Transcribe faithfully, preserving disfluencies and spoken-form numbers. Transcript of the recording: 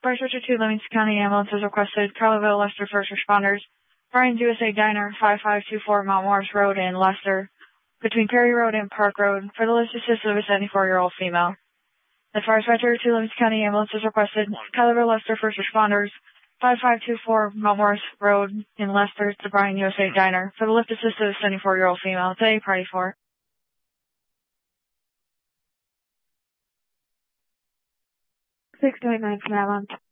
Fire Switcher two, Livingston County Ambulance is requested. Carlisle, Leicester First Responders. Brian's U S A Diner, five five two four Mount Morris Road in Leicester, between Perry Road and Park Road, for the lift assist of a seventy-four-year-old female. The Fire Switcher two, Livingston County Ambulance is requested. Carlisle, Leicester First Responders. five five two four Mount Morris Road in Leicester to Brian U S A Diner, for the lift assist of a seventy-four-year-old female. Today, party four. six nine nine from Avalon.